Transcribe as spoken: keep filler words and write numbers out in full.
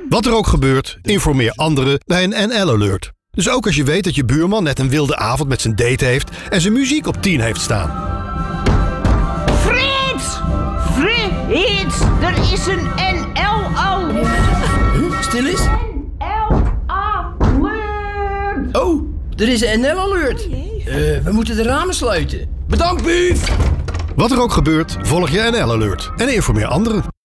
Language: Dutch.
Wat er ook gebeurt, informeer anderen bij een N L-alert. Dus ook als je weet dat je buurman net een wilde avond met zijn date heeft en zijn muziek op tien heeft staan. Frits! Frits! Er is een N L-alert! Huh? Stil eens. N L-alert! Oh, er is een N L-alert. Uh, we moeten de ramen sluiten. Bedankt, Bief! Wat er ook gebeurt, volg je N L-alert en informeer anderen.